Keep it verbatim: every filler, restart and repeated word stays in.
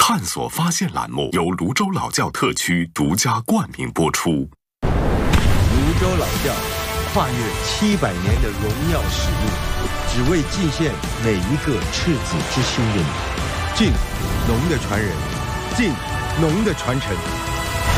探索发现栏目由泸州老窖特区独家冠名播出。 泸州老窖跨越七百年的荣耀使命，只为祭献每一个赤子之心的你。敬农的传人，敬农的传承。